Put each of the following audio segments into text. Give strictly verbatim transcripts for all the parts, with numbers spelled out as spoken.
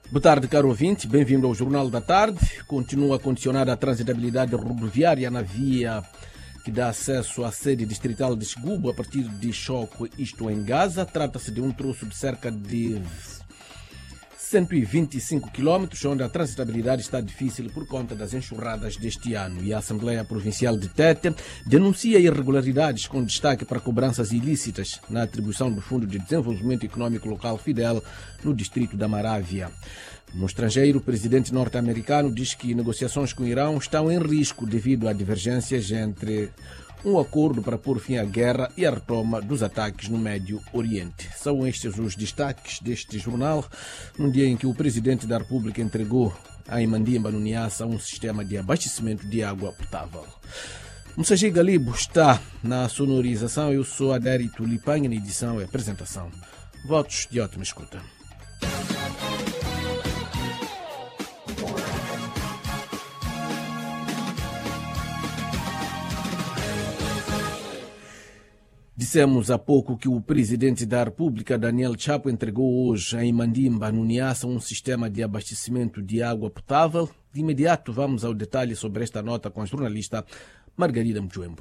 Boa tarde, caro ouvinte. Bem-vindo ao Jornal da Tarde. Continua condicionada a transitabilidade rodoviária na via que dá acesso à sede distrital de Segubo a partir de Choco, isto em Gaza. Trata-se de um troço de cerca de cento e vinte e cinco quilómetros, onde a transitabilidade está difícil por conta das enxurradas deste ano. E a Assembleia Provincial de Tete denuncia irregularidades com destaque para cobranças ilícitas na atribuição do Fundo de Desenvolvimento Econômico Local Fidel no distrito da Marávia. No estrangeiro, o presidente norte-americano diz que negociações com o Irão estão em risco devido a divergências entre um acordo para pôr fim à guerra e a retoma dos ataques no Médio Oriente. São estes os destaques deste jornal, num dia em que o presidente da República entregou a Imandimba, no Niassa, um sistema de abastecimento de água potável. Moussaji Galibo está na sonorização. Eu sou Adéri Tulipanha, na edição e apresentação. Votos de ótima escuta. Dissemos há pouco que o presidente da República, Daniel Chapo, entregou hoje em Mandimba, no Niassa, um sistema de abastecimento de água potável. De imediato vamos ao detalhe sobre esta nota com a jornalista Margarida Mjuembo.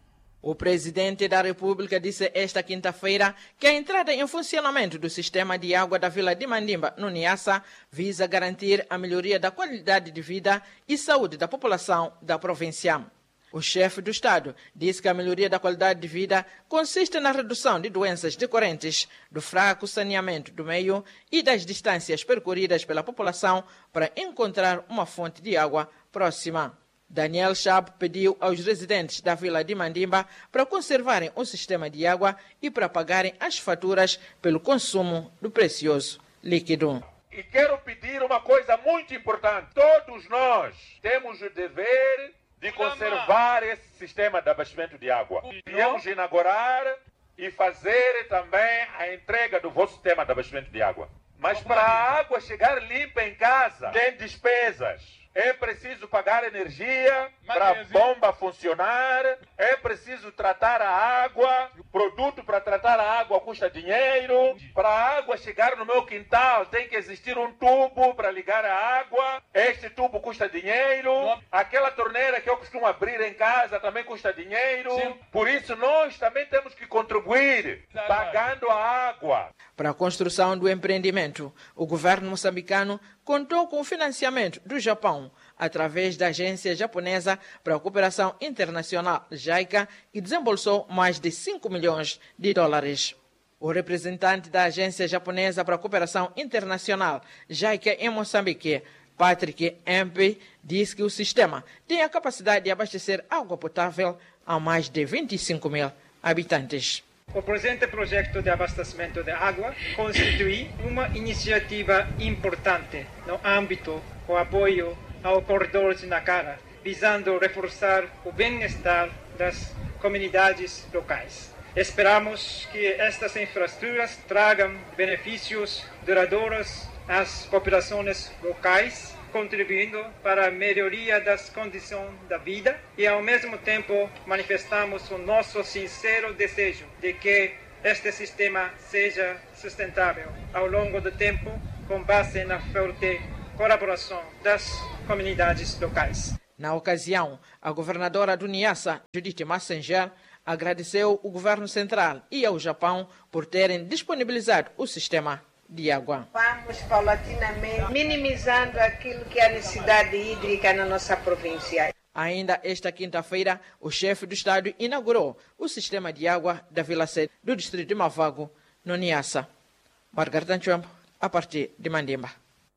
O presidente da República disse esta quinta-feira que a entrada em funcionamento do sistema de água da vila de Mandimba, no Niassa, visa garantir a melhoria da qualidade de vida e saúde da população da província. O chefe do Estado disse que a melhoria da qualidade de vida consiste na redução de doenças decorrentes do fraco saneamento do meio e das distâncias percorridas pela população para encontrar uma fonte de água próxima. Daniel Chapo pediu aos residentes da vila de Mandimba para conservarem o sistema de água e para pagarem as faturas pelo consumo do precioso líquido. E quero pedir uma coisa muito importante. Todos nós temos o dever de conservar esse sistema de abastecimento de água. Viemos inaugurar e fazer também a entrega do vosso sistema de abastecimento de água. Mas para a água chegar limpa em casa, tem despesas. É preciso pagar energia para a bomba funcionar, é preciso tratar a água, produto para tratar a água custa dinheiro, para a água chegar no meu quintal tem que existir um tubo para ligar a água, este tubo custa dinheiro, aquela torneira que eu costumo abrir em casa também custa dinheiro, por isso nós também temos que contribuir pagando a água. Para a construção do empreendimento, o governo moçambicano contou com o financiamento do Japão através da Agência Japonesa para a Cooperação Internacional, JICA, e desembolsou mais de cinco milhões de dólares. O representante da Agência Japonesa para a Cooperação Internacional, JICA, em Moçambique, Patrick Empe, diz que o sistema tem a capacidade de abastecer água potável a mais de vinte e cinco mil habitantes. O presente projeto de abastecimento de água constitui uma iniciativa importante no âmbito do apoio ao corredor de Nakara, visando reforçar o bem-estar das comunidades locais. Esperamos que estas infraestruturas tragam benefícios duradouros às populações locais, contribuindo para a melhoria das condições da vida e, ao mesmo tempo, manifestamos o nosso sincero desejo de que este sistema seja sustentável ao longo do tempo, com base na forte colaboração das comunidades locais. Na ocasião, a governadora do Niassa, Judith Massenger, agradeceu o governo central e ao Japão por terem disponibilizado o sistema de água. Vamos paulatinamente minimizando aquilo que é a necessidade hídrica na nossa província. Ainda esta quinta-feira, o chefe do Estado inaugurou o sistema de água da Vila Sede do distrito de Mavago, no Niassa. Margarida Mjuembo, a partir de Mandimba.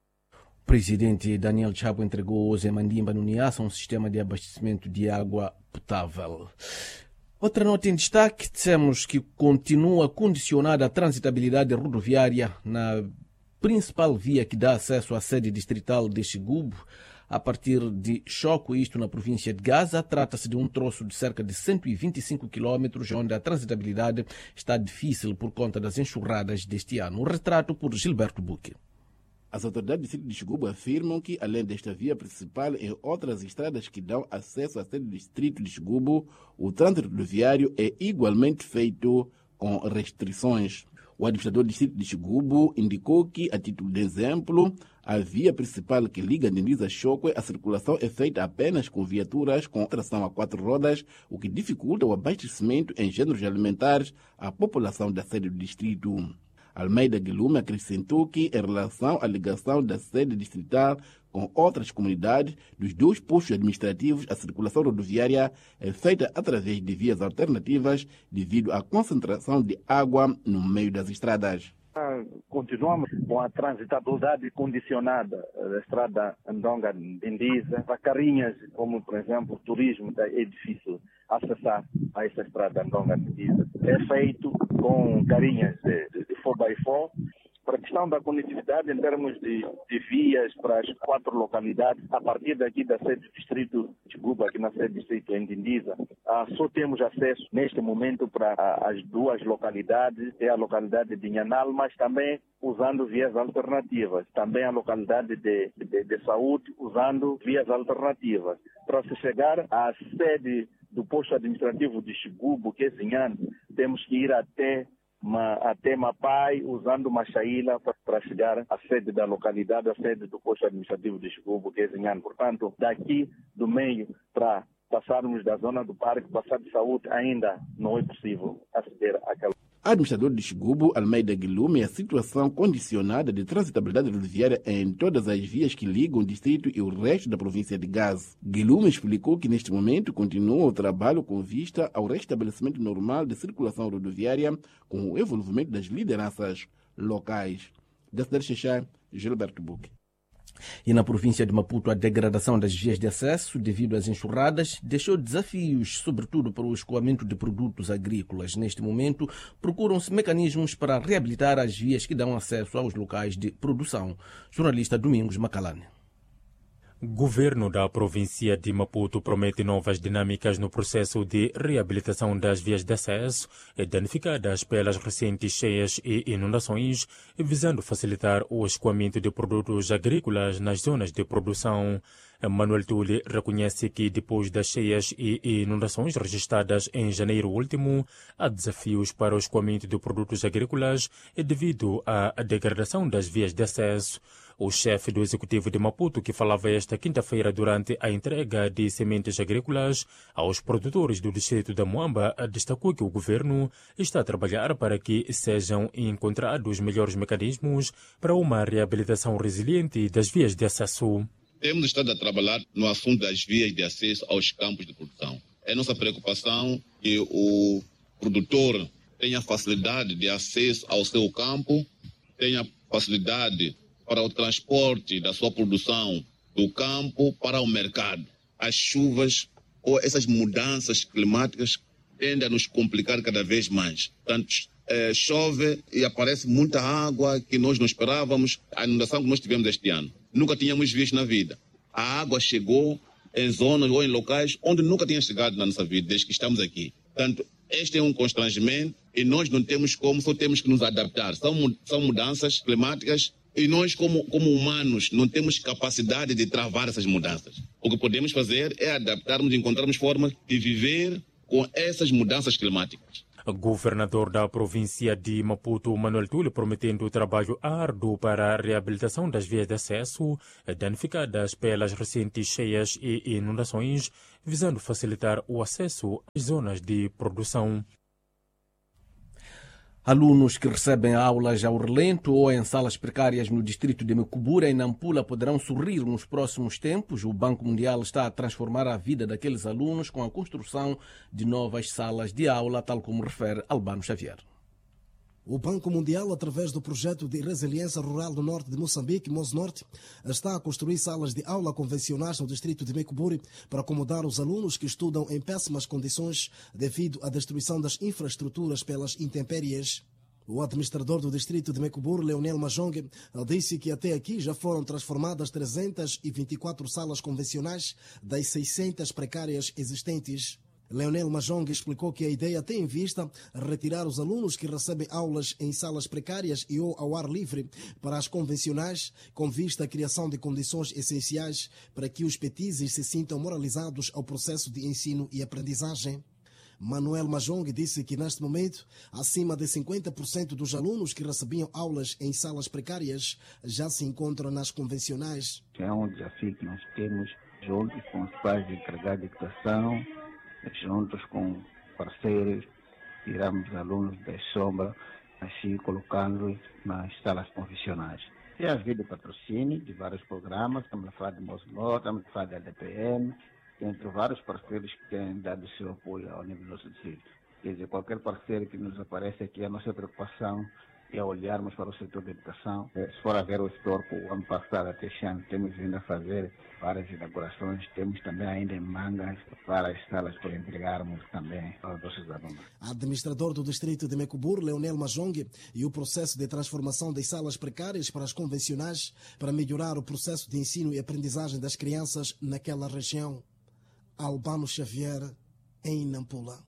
O presidente Daniel Chapo entregou hoje em Mandimba, no Niassa, um sistema de abastecimento de água potável. Outra nota em destaque, dissemos que continua condicionada a transitabilidade rodoviária na principal via que dá acesso à sede distrital de Segubo, a partir de Choco, isto na província de Gaza. Trata-se de um troço de cerca de cento e vinte e cinco quilómetros, onde a transitabilidade está difícil por conta das enxurradas deste ano. O retrato por Gilberto Buque. As autoridades do distrito de Segubo afirmam que, além desta via principal, em outras estradas que dão acesso à sede do distrito de Segubo, o trânsito rodoviário é igualmente feito com restrições. O administrador do distrito de Segubo indicou que, a título de exemplo, A via principal que liga Ndindiza a Chokwe, a circulação é feita apenas com viaturas com tração a quatro rodas, o que dificulta o abastecimento em gêneros alimentares à população da sede do distrito. Almeida Guilherme acrescentou que, em relação à ligação da sede distrital com outras comunidades, dos dois postos administrativos, a circulação rodoviária é feita através de vias alternativas devido à concentração de água no meio das estradas. Continuamos com a transitabilidade condicionada da estrada Ndonga-Ndindiza. Para carinhas, como por exemplo o turismo, é difícil acessar a essa estrada Ndonga-Ndindiza. É feito com carinhas de, de, de quatro por quatro. Para a questão da conectividade em termos de, de vias para as quatro localidades, a partir daqui da sede do distrito de Guba, aqui na sede do distrito de Ndindiza, ah, só temos acesso neste momento para ah, as duas localidades, é a localidade de Nhanal, mas também usando vias alternativas, também a localidade de, de, de Saúde usando vias alternativas. Para se chegar à sede do posto administrativo de Xigubo, que é Zinhane, temos que ir até Ma, até Mapai, usando Machaíla para chegar à sede da localidade, à sede do posto administrativo de Xigubo, que é Zinhane. Portanto, daqui do meio para passarmos da zona do parque, passar de Saúde, ainda não é possível aceder àquela. Administrador de Xigubo, Almeida Guilherme, a situação condicionada de transitabilidade rodoviária em todas as vias que ligam o distrito e o resto da província de Gaza. Guilherme explicou que neste momento continua o trabalho com vista ao restabelecimento normal de circulação rodoviária com o envolvimento das lideranças locais. Da cidade de Xixá, Gilberto Buque. E na província de Maputo, a degradação das vias de acesso devido às enxurradas deixou desafios, sobretudo para o escoamento de produtos agrícolas. Neste momento, procuram-se mecanismos para reabilitar as vias que dão acesso aos locais de produção. Jornalista Domingos Macalane. Governo da província de Maputo promete novas dinâmicas no processo de reabilitação das vias de acesso danificadas pelas recentes cheias e inundações, visando facilitar o escoamento de produtos agrícolas nas zonas de produção. Manuel Tule reconhece que depois das cheias e inundações registradas em janeiro último, há desafios para o escoamento de produtos agrícolas devido à degradação das vias de acesso. O chefe do Executivo de Maputo, que falava esta quinta-feira durante a entrega de sementes agrícolas aos produtores do distrito da Moamba, destacou que o governo está a trabalhar para que sejam encontrados melhores mecanismos para uma reabilitação resiliente das vias de acesso. Temos estado a trabalhar no assunto das vias de acesso aos campos de produção. É nossa preocupação que o produtor tenha facilidade de acesso ao seu campo, tenha facilidade para o transporte da sua produção do campo para o mercado. As chuvas ou essas mudanças climáticas tendem a nos complicar cada vez mais. Portanto, é, chove e aparece muita água que nós não esperávamos. A inundação que nós tivemos este ano, nunca tínhamos visto na vida. A água chegou em zonas ou em locais onde nunca tinha chegado na nossa vida, desde que estamos aqui. Portanto, este é um constrangimento e nós não temos como, só temos que nos adaptar. São, são mudanças climáticas e nós, como, como humanos, não temos capacidade de travar essas mudanças. O que podemos fazer é adaptarmos e encontrarmos formas de viver com essas mudanças climáticas. Governador da província de Maputo, Manuel Tule, prometendo trabalho árduo para a reabilitação das vias de acesso danificadas pelas recentes cheias e inundações, visando facilitar o acesso às zonas de produção. Alunos que recebem aulas ao relento ou em salas precárias no distrito de Mecubura e Nampula poderão sorrir nos próximos tempos. O Banco Mundial está a transformar a vida daqueles alunos com a construção de novas salas de aula, tal como refere Albano Xavier. O Banco Mundial, através do projeto de resiliência rural do norte de Moçambique, Mosnorte, está a construir salas de aula convencionais no distrito de Mecuburi para acomodar os alunos que estudam em péssimas condições devido à destruição das infraestruturas pelas intempéries. O administrador do distrito de Mecuburi, Leonel Majongue, disse que até aqui já foram transformadas trezentas e vinte e quatro salas convencionais das seiscentas precárias existentes. Leonel Majongue explicou que a ideia tem em vista retirar os alunos que recebem aulas em salas precárias e ou ao ar livre para as convencionais, com vista à criação de condições essenciais para que os petizes se sintam moralizados ao processo de ensino e aprendizagem. Manuel Majong disse que, neste momento, acima de cinquenta por cento dos alunos que recebiam aulas em salas precárias já se encontram nas convencionais. É um desafio que nós temos juntos com os pais encarregados de educação, juntos com parceiros, tiramos alunos da sombra, assim colocando-os nas salas convencionais. Tem havido patrocínio de vários programas, estamos a falar de Mosnor, estamos a falar da D P M, entre vários parceiros que têm dado seu apoio ao nível do nosso distrito. Quer dizer, qualquer parceiro que nos aparece aqui, a nossa preocupação é olharmos para o setor da educação. Se for a ver o histórico, o ano passado até este ano, temos vindo a fazer várias inaugurações, temos também ainda em mangas várias salas para entregarmos também aos nossos alunos. Administrador do distrito de Mecubur, Leonel Majong, e o processo de transformação das salas precárias para as convencionais para melhorar o processo de ensino e aprendizagem das crianças naquela região. Albano Xavier, em Nampula.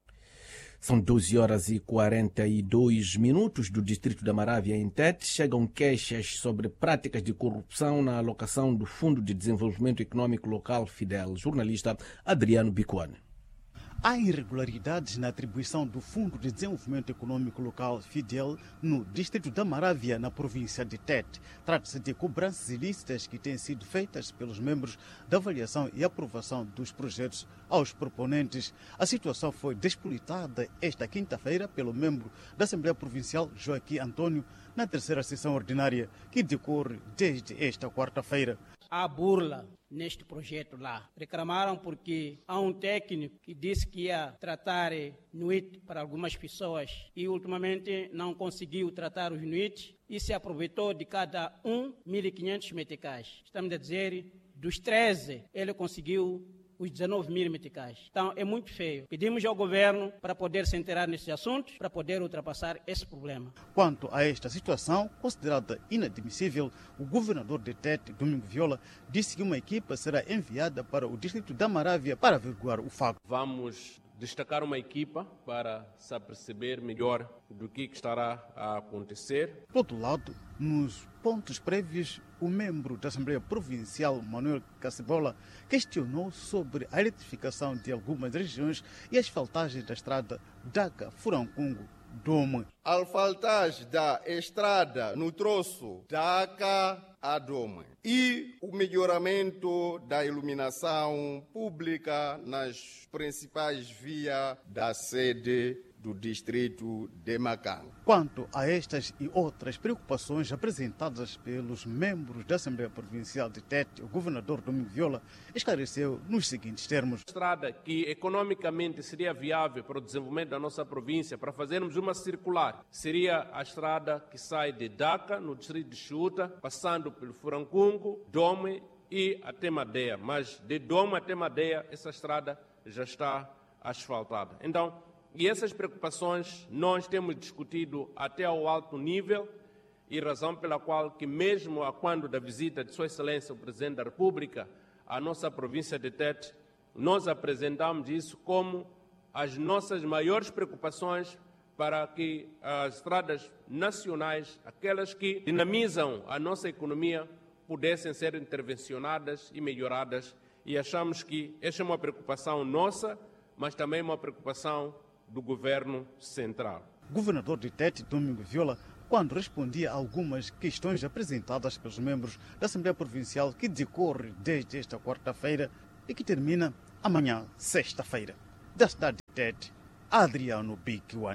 São doze horas e quarenta e dois minutos do distrito da Marávia, em Tete. Chegam queixas sobre práticas de corrupção na alocação do Fundo de Desenvolvimento Econômico Local Fidel. Jornalista Adriano Bicuane. Há irregularidades na atribuição do Fundo de Desenvolvimento Econômico Local Fidel no distrito da Marávia, na província de Tete. Trata-se de cobranças ilícitas que têm sido feitas pelos membros da avaliação e aprovação dos projetos aos proponentes. A situação foi despolitada esta quinta-feira pelo membro da Assembleia Provincial, Joaquim Antônio, na terceira sessão ordinária, que decorre desde esta quarta-feira. Há burla neste projeto lá. Reclamaram porque há um técnico que disse que ia tratar nuit para algumas pessoas e ultimamente não conseguiu tratar os nuit e se aproveitou de cada um mil e quinhentos meticais. Estamos a dizer, dos treze, ele conseguiu os dezenove mil meticais. Então, é muito feio. Pedimos ao governo para poder se inteirar nesses assuntos, para poder ultrapassar esse problema. Quanto a esta situação, considerada inadmissível, o governador de Tete, Domingo Viola, disse que uma equipa será enviada para o distrito da Marávia para averiguar o facto. Vamos destacar uma equipa para se aperceber melhor do que estará a acontecer. Por outro lado, nos pontos prévios, o membro da Assembleia Provincial, Manuel Cacebola, questionou sobre a eletrificação de algumas regiões e a asfaltagem da estrada Daca-Furancungo-Dome. A asfaltagem da estrada no troço Daca a Dome e o melhoramento da iluminação pública nas principais vias da sede do distrito de Macanga. Quanto a estas e outras preocupações apresentadas pelos membros da Assembleia Provincial de Tete, o governador Domingo Viola esclareceu nos seguintes termos. A estrada que economicamente seria viável para o desenvolvimento da nossa província, para fazermos uma circular, seria a estrada que sai de Daca, no distrito de Xuta, passando pelo Furancungo, Dome e até Madeia. Mas de Dome até Madeia, essa estrada já está asfaltada. Então, e essas preocupações nós temos discutido até ao alto nível e razão pela qual que mesmo a quando da visita de Sua Excelência o Presidente da República à nossa província de Tete, nós apresentamos isso como as nossas maiores preocupações para que as estradas nacionais, aquelas que dinamizam a nossa economia, pudessem ser intervencionadas e melhoradas. E achamos que esta é uma preocupação nossa, mas também uma preocupação do governo central. Governador de Tete, Domingo Viola, quando respondia a algumas questões apresentadas pelos membros da Assembleia Provincial que decorre desde esta quarta-feira e que termina amanhã, sexta-feira. Da cidade de Tete, Adriano Bicuane.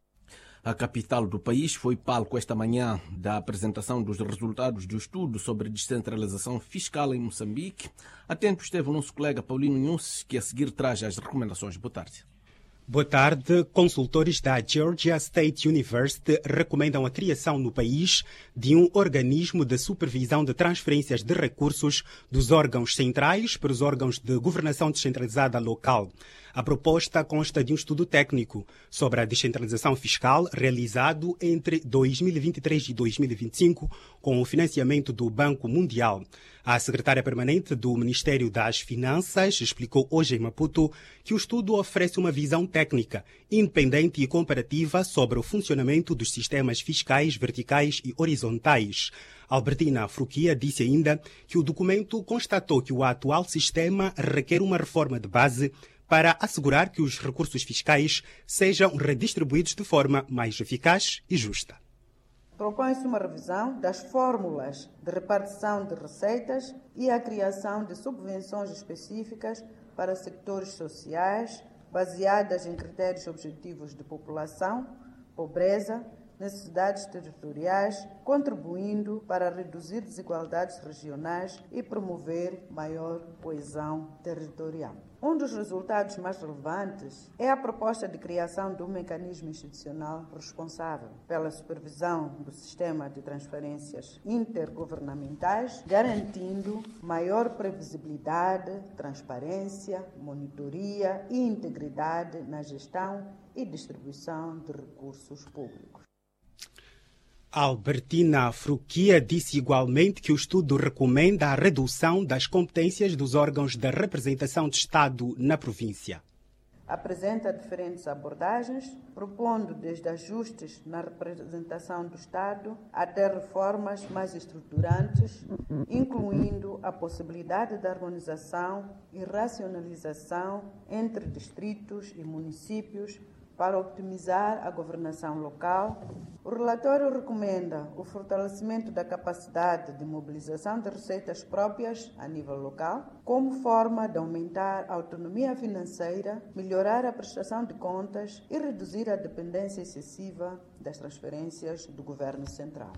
A capital do país foi palco esta manhã da apresentação dos resultados do estudo sobre descentralização fiscal em Moçambique. Atento esteve o nosso colega Paulino Nunes, que a seguir traz as recomendações. Boa tarde. Boa tarde. Consultores da Georgia State University recomendam a criação no país de um organismo de supervisão de transferências de recursos dos órgãos centrais para os órgãos de governação descentralizada local. A proposta consta de um estudo técnico sobre a descentralização fiscal realizado entre dois mil e vinte e três e dois mil e vinte e cinco com o financiamento do Banco Mundial. A secretária permanente do Ministério das Finanças explicou hoje em Maputo que o estudo oferece uma visão técnica, independente e comparativa sobre o funcionamento dos sistemas fiscais verticais e horizontais. Albertina Fruquia disse ainda que o documento constatou que o atual sistema requer uma reforma de base para assegurar que os recursos fiscais sejam redistribuídos de forma mais eficaz e justa. Propõe-se uma revisão das fórmulas de repartição de receitas e a criação de subvenções específicas para sectores sociais, baseadas em critérios objetivos de população, pobreza, necessidades territoriais, contribuindo para reduzir desigualdades regionais e promover maior coesão territorial. Um dos resultados mais relevantes é a proposta de criação de um mecanismo institucional responsável pela supervisão do sistema de transferências intergovernamentais, garantindo maior previsibilidade, transparência, monitoria e integridade na gestão e distribuição de recursos públicos. Albertina Fruquia disse igualmente que o estudo recomenda a redução das competências dos órgãos de representação de Estado na província. Apresenta diferentes abordagens, propondo desde ajustes na representação do Estado até reformas mais estruturantes, incluindo a possibilidade de harmonização e racionalização entre distritos e municípios para optimizar a governação local. O relatório recomenda o fortalecimento da capacidade de mobilização de receitas próprias a nível local, como forma de aumentar a autonomia financeira, melhorar a prestação de contas e reduzir a dependência excessiva das transferências do governo central.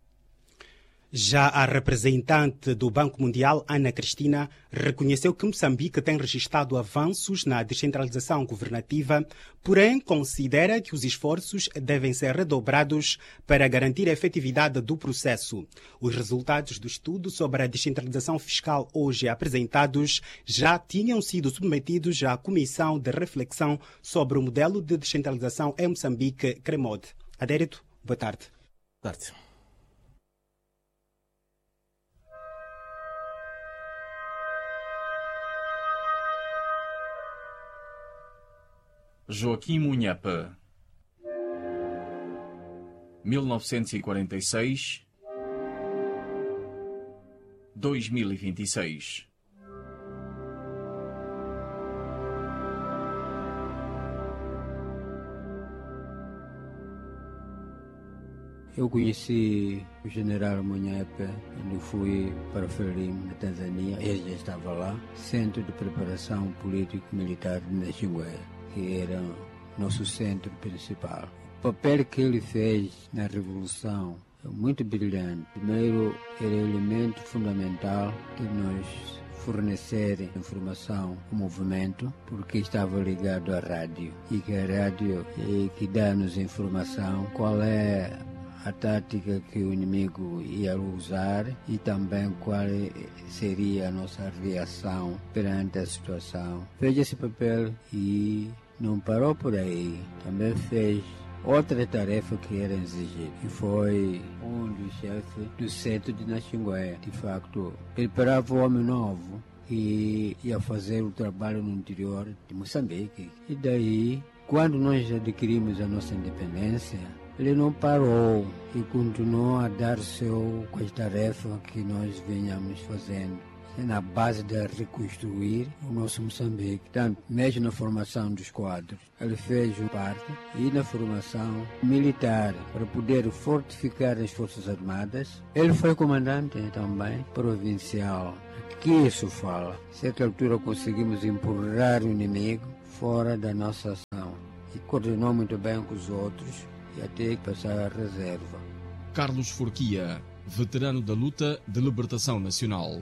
Já a representante do Banco Mundial, Ana Cristina, reconheceu que Moçambique tem registrado avanços na descentralização governativa, porém considera que os esforços devem ser redobrados para garantir a efetividade do processo. Os resultados do estudo sobre a descentralização fiscal hoje apresentados já tinham sido submetidos à Comissão de Reflexão sobre o modelo de descentralização em Moçambique, CREMOD. Adérito, boa tarde. Boa tarde. Joaquim Munhapa, mil novecentos e quarenta e seis a dois mil e vinte e seis. Eu conheci o general Munhapa quando fui para Frelimo, na Tanzânia. Ele já estava lá, Centro de Preparação Político-Militar de Naxingué, que era nosso centro principal. O papel que ele fez na Revolução é muito brilhante. Primeiro, era o elemento fundamental de nós fornecer informação ao movimento, porque estava ligado à rádio. E que a rádio é que dá-nos informação qual é a tática que o inimigo ia usar e também qual seria a nossa reação perante a situação. Fez esse papel e não parou por aí, também fez outra tarefa que era exigida, que foi um dos chefes do centro de Naxingué. De facto, preparava o homem novo e ia fazer o trabalho no interior de Moçambique. E daí, quando nós adquirimos a nossa independência, ele não parou e continuou a dar seu com as tarefas que nós vinhamos fazendo, na base de reconstruir o nosso Moçambique. Tanto mesmo na formação dos quadros, ele fez uma parte, e na formação militar, para poder fortificar as Forças Armadas. Ele foi comandante também provincial. Que isso fala? A certa altura conseguimos empurrar o inimigo fora da nossa ação e coordenou muito bem com os outros e até passar a reserva. Carlos Forquia, veterano da luta de libertação nacional.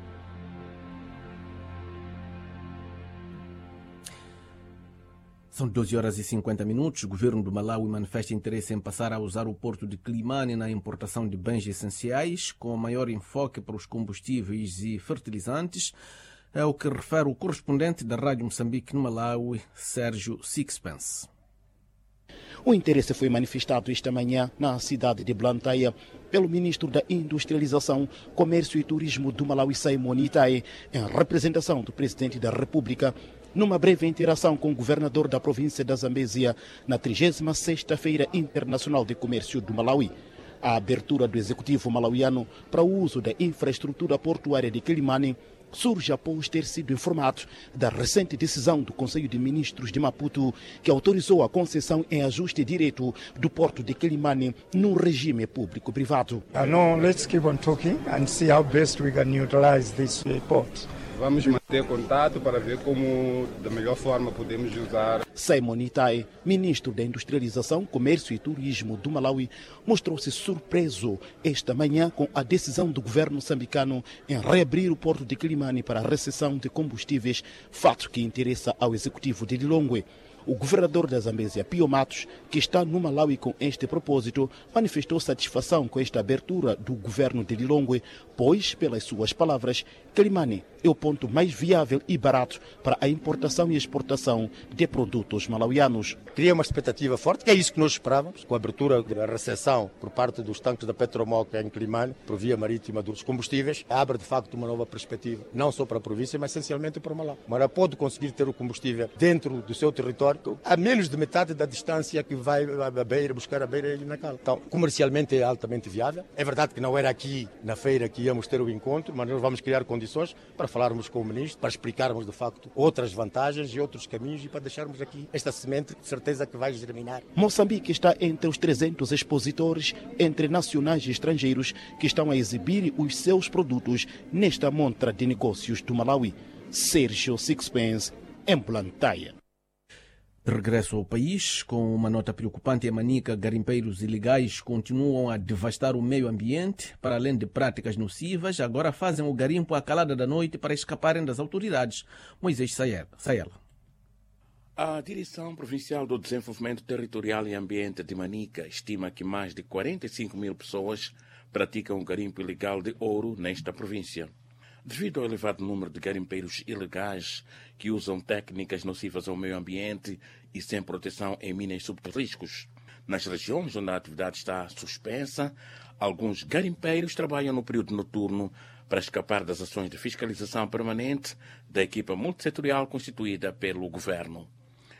São doze horas e cinquenta minutos. O governo do Malawi manifesta interesse em passar a usar o porto de Quilimane na importação de bens essenciais, com maior enfoque para os combustíveis e fertilizantes. É o que refere o correspondente da Rádio Moçambique no Malawi, Sérgio Sixpence. O interesse foi manifestado esta manhã na cidade de Blantyre pelo ministro da Industrialização, Comércio e Turismo do Malawi, Simon Itai, em representação do presidente da República, numa breve interação com o governador da província da Zambésia na trigésima sexta Feira Internacional de Comércio do Malawi. A abertura do executivo malauiano para o uso da infraestrutura portuária de Quilimane surge após ter sido informado da recente decisão do Conselho de Ministros de Maputo, que autorizou a concessão em ajuste direto do porto de Quelimane num regime público-privado. Uh, no, let's keep on talking and see how best we can utilize this uh, port. Vamos manter contato para ver como, da melhor forma, podemos usar. Simon Itai, ministro da Industrialização, Comércio e Turismo do Malawi, mostrou-se surpreso esta manhã com a decisão do governo moçambicano em reabrir o porto de Quelimane para a recepção de combustíveis, fato que interessa ao executivo de Lilongwe. O governador da Zambésia, Pio Matos, que está no Malawi com este propósito, manifestou satisfação com esta abertura do governo de Lilongwe, pois, pelas suas palavras, Quelimane é o ponto mais viável e barato para a importação e exportação de produtos malauianos. Cria uma expectativa forte, que é isso que nós esperávamos, com a abertura da recepção por parte dos tanques da Petromol em Quelimane, por via marítima dos combustíveis, abre de facto uma nova perspectiva, não só para a província, mas essencialmente para o Malawi. O Malawi pode conseguir ter o combustível dentro do seu território, a menos de metade da distância que vai a beira, buscar a beira e Nacal. Então, comercialmente é altamente viável. É verdade que não era aqui na feira que íamos ter o encontro, mas nós vamos criar condições para falarmos com o ministro, para explicarmos de facto outras vantagens e outros caminhos e para deixarmos aqui esta semente de certeza que vai germinar. Moçambique está entre os trezentos expositores, entre nacionais e estrangeiros, que estão a exibir os seus produtos nesta montra de negócios do Malawi. Sérgio Sixpence, em Blantyre. De regresso ao país, com uma nota preocupante em Manica, garimpeiros ilegais continuam a devastar o meio ambiente. Para além de práticas nocivas, agora fazem o garimpo à calada da noite para escaparem das autoridades. Moisés Sayela. A Direção Provincial do Desenvolvimento Territorial e Ambiente de Manica estima que mais de quarenta e cinco mil pessoas praticam o garimpo ilegal de ouro nesta província. Devido ao elevado número de garimpeiros ilegais que usam técnicas nocivas ao meio ambiente e sem proteção em minas subterrícolas, nas regiões onde a atividade está suspensa, alguns garimpeiros trabalham no período noturno para escapar das ações de fiscalização permanente da equipa multissetorial constituída pelo governo.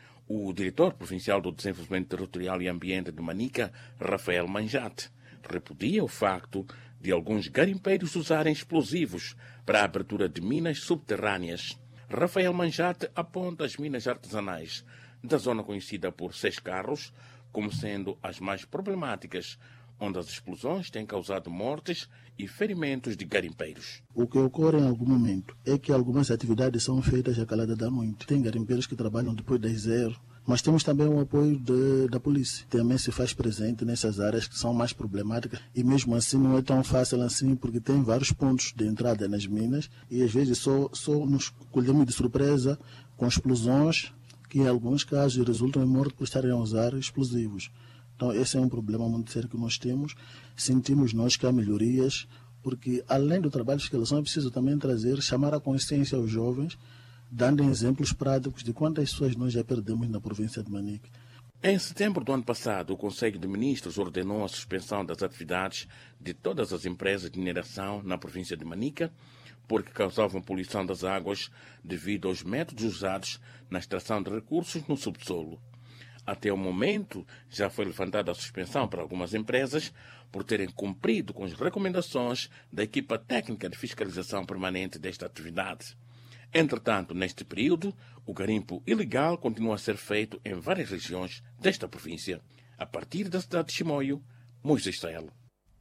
O diretor provincial do Desenvolvimento Territorial e Ambiente de Manica, Rafael Manjate, repudia o facto de alguns garimpeiros usarem explosivos para a abertura de minas subterrâneas. Rafael Manjate aponta as minas artesanais da zona conhecida por Seis Carros como sendo as mais problemáticas, onde as explosões têm causado mortes e ferimentos de garimpeiros. O que ocorre em algum momento é que algumas atividades são feitas à calada da noite. Tem garimpeiros que trabalham depois das zero, mas temos também o apoio de, da polícia. Também se faz presente nessas áreas que são mais problemáticas e mesmo assim não é tão fácil assim porque tem vários pontos de entrada nas minas e às vezes só, só nos colhemos de surpresa com explosões que em alguns casos resultam em morte por estarem a usar explosivos. Então esse é um problema muito sério que nós temos. Sentimos nós que há melhorias porque além do trabalho de fiscalização é preciso também trazer, chamar a consciência aos jovens, dando exemplos práticos de quantas pessoas nós já perdemos na província de Manica. Em setembro do ano passado, o Conselho de Ministros ordenou a suspensão das atividades de todas as empresas de mineração na província de Manica, porque causavam poluição das águas devido aos métodos usados na extração de recursos no subsolo. Até o momento, já foi levantada a suspensão para algumas empresas por terem cumprido com as recomendações da equipa técnica de fiscalização permanente desta atividade. Entretanto, neste período, o garimpo ilegal continua a ser feito em várias regiões desta província. A partir da cidade de Chimoio, Moisés Sayela.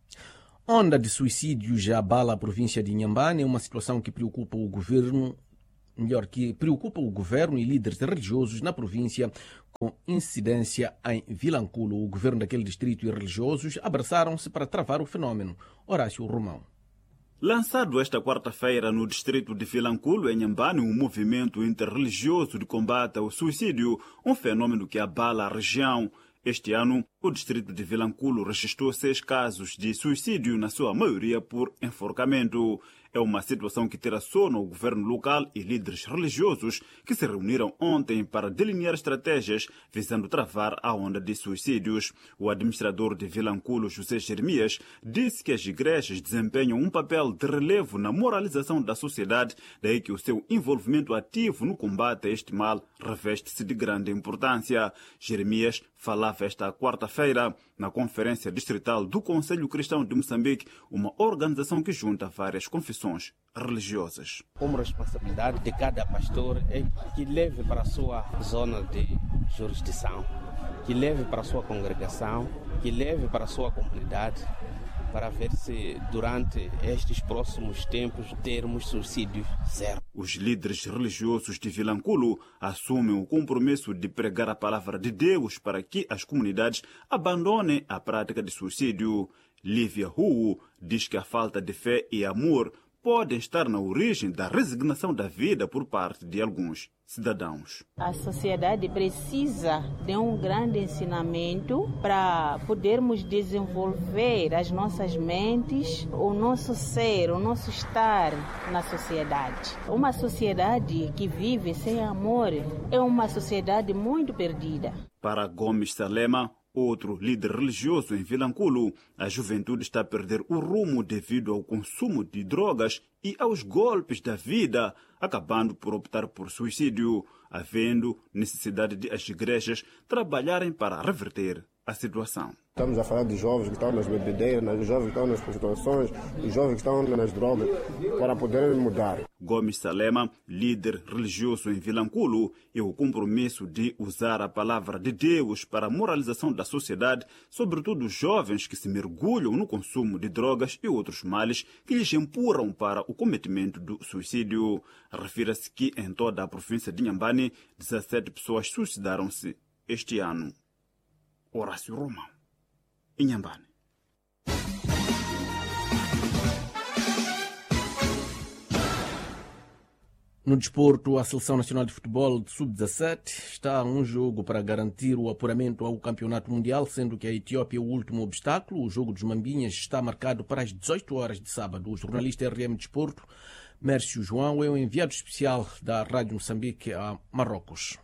Onda de suicídio já abala a província de Inhambane, é uma situação que preocupa o governo, melhor, que preocupa o governo e líderes religiosos na província, com incidência em Vilanculo. O governo daquele distrito e religiosos abraçaram-se para travar o fenômeno. Horácio Romão. Lançado esta quarta-feira no distrito de Vilanculo, em Inhambane, um movimento interreligioso de combate ao suicídio, um fenômeno que abala a região. Este ano, o distrito de Vilanculo registrou seis casos de suicídio, na sua maioria por enforcamento. É uma situação que tira sono ao governo local e líderes religiosos que se reuniram ontem para delinear estratégias visando travar a onda de suicídios. O administrador de Vilanculo, José Jeremias, disse que as igrejas desempenham um papel de relevo na moralização da sociedade, daí que o seu envolvimento ativo no combate a este mal reveste-se de grande importância. Jeremias falava esta quarta-feira na Conferência Distrital do Conselho Cristão de Moçambique, uma organização que junta várias confissões instituições religiosas. Uma responsabilidade de cada pastor é que leve para a sua zona de jurisdição, que leve para a sua congregação, que leve para a sua comunidade, para ver se durante estes próximos tempos termos suicídio zero. Os líderes religiosos de Vilanculo assumem o compromisso de pregar a palavra de Deus para que as comunidades abandonem a prática de suicídio. Lívia Hu diz que a falta de fé e amor podem estar na origem da resignação da vida por parte de alguns cidadãos. A sociedade precisa de um grande ensinamento para podermos desenvolver as nossas mentes, o nosso ser, o nosso estar na sociedade. Uma sociedade que vive sem amor é uma sociedade muito perdida. Para Gomes Salema, outro líder religioso em Vilanculo, a juventude está a perder o rumo devido ao consumo de drogas e aos golpes da vida, acabando por optar por suicídio, havendo necessidade de as igrejas trabalharem para reverter a situação. Estamos a falar de jovens que estão nas bebedeiras, jovens que estão nas prostituições, e jovens que estão nas drogas, para poderem mudar. Gomes Salema, líder religioso em Vilanculo, e o compromisso de usar a palavra de Deus para a moralização da sociedade, sobretudo os jovens que se mergulham no consumo de drogas e outros males que lhes empurram para o cometimento do suicídio. Refira-se que em toda a província de Inhambane, dezessete pessoas suicidaram-se este ano. Horácio Roma, Inhambane. No desporto, a Seleção Nacional de Futebol de sub dezassete está a um jogo para garantir o apuramento ao Campeonato Mundial, sendo que a Etiópia é o último obstáculo. O jogo dos Mambinhas está marcado para as dezoito horas de sábado. O jornalista R M Desporto, Mércio João, é o enviado especial da Rádio Moçambique a Marrocos.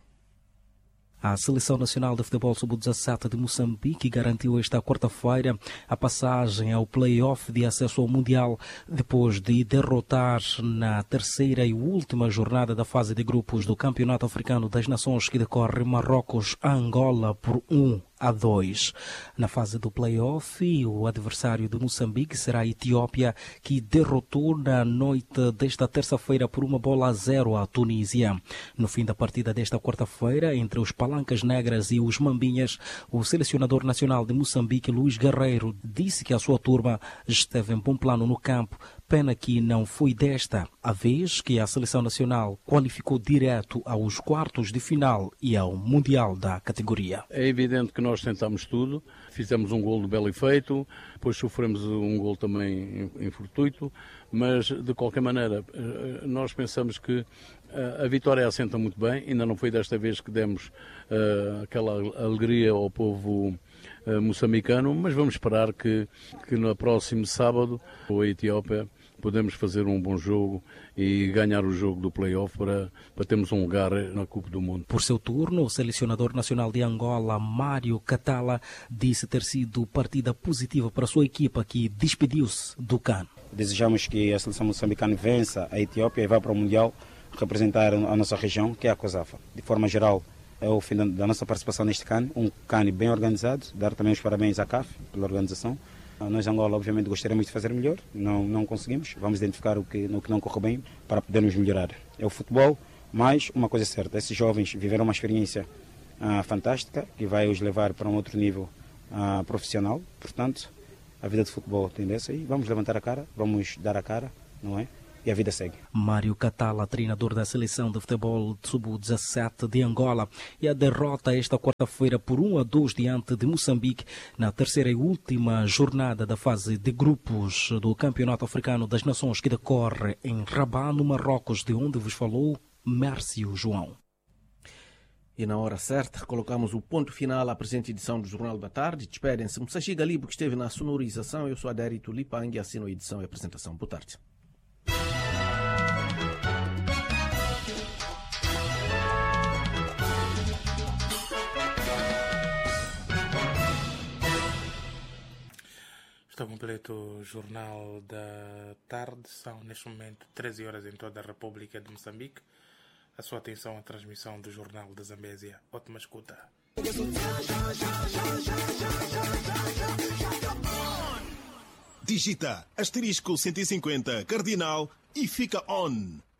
A Seleção Nacional de Futebol sub dezassete de Moçambique garantiu esta quarta-feira a passagem ao play-off de acesso ao Mundial, depois de derrotar na terceira e última jornada da fase de grupos do Campeonato Africano das Nações, que decorre em Marrocos, a Angola por um a dois. Na fase do play-off, o adversário de Moçambique será a Etiópia, que derrotou na noite desta terça-feira por uma bola a zero a Tunísia. No fim da partida desta quarta-feira, entre os Palancas Negras e os Mambinhas, o selecionador nacional de Moçambique, Luís Guerreiro, disse que a sua turma esteve em bom plano no campo. Pena que não foi desta a vez que a Seleção Nacional qualificou direto aos quartos de final e ao Mundial da categoria. É evidente que nós tentamos tudo, fizemos um gol de belo efeito, depois sofremos um gol também em fortuito, mas de qualquer maneira nós pensamos que a vitória assenta muito bem. Ainda não foi desta vez que demos uh, aquela alegria ao povo uh, moçambicano, mas vamos esperar que, que no próximo sábado, a Etiópia, podemos fazer um bom jogo e ganhar o jogo do play-off para, para termos um lugar na Copa do Mundo. Por seu turno, o selecionador nacional de Angola, Mário Catala, disse ter sido partida positiva para a sua equipa, que despediu-se do CAN. Desejamos que a seleção moçambicana vença a Etiópia e vá para o Mundial representar a nossa região, que é a COSAFA. De forma geral, é o fim da nossa participação neste CAN, um CAN bem organizado. Dar também os parabéns à C A F pela organização. Nós, Angola, obviamente gostaríamos de fazer melhor, não, não conseguimos. Vamos identificar o que, o que não corre bem para podermos melhorar. É o futebol, mas uma coisa é certa, esses jovens viveram uma experiência ah, fantástica, que vai os levar para um outro nível ah, profissional. Portanto, a vida de futebol tem dessa e vamos levantar a cara, vamos dar a cara, não é? E a vida segue. Mário Catala, treinador da Seleção de Futebol sub dezassete de Angola, e a derrota esta quarta-feira por um a dois diante de Moçambique na terceira e última jornada da fase de grupos do Campeonato Africano das Nações, que decorre em Rabat, no Marrocos, de onde vos falou Mércio João. E na hora certa, colocamos o ponto final à presente edição do Jornal da Tarde. Despedem-se Moussachi Galibo, que esteve na sonorização. Eu sou Adérito Lipang e assino a edição e a apresentação. Boa tarde. Está completo o Jornal da Tarde. São, neste momento, treze horas em toda a República de Moçambique. A sua atenção à transmissão do Jornal da Zambésia. Ótima escuta. Digita asterisco cento e cinquenta cardinal e fica on.